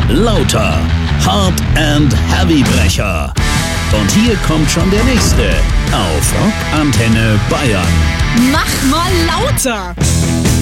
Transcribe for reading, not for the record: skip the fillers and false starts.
Lauter. Hard and Heavybrecher. Und hier kommt schon der nächste auf Rockantenne Bayern. Mach mal lauter!